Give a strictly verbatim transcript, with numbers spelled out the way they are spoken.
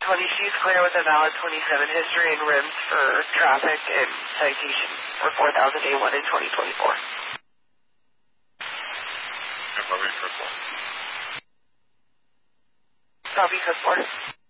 twenty-six clear with a valid twenty-seven history and rims for traffic and citation for four thousand A one in twenty twenty-four. And let me put one. Copy, code four.